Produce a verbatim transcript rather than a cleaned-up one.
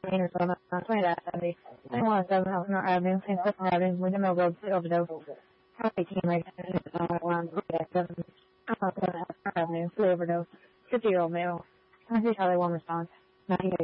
Main or so, not twenty-nine seventy. twenty-one oh seven Elsinore Avenue, Saint Clifton Avenue, Windsor Mill Road, State Overdose. eighteen Lake one seven Elsinore Avenue, Flu Overdose. fifty-year-old male. twenty-three Charlie one response. ninety-eight